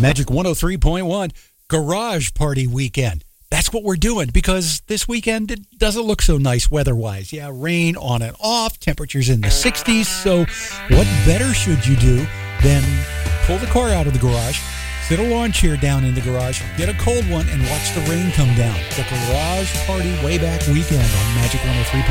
Magic 103.1, Garage Party Weekend. That's what we're doing because this weekend it doesn't look so nice weather-wise. Yeah, rain on and off, temperatures in the 60s. So what better should you do than pull the car out of the garage, sit a lawn chair down in the garage, get a cold one, and watch the rain come down. The Garage Party Way Back Weekend on Magic 103.1.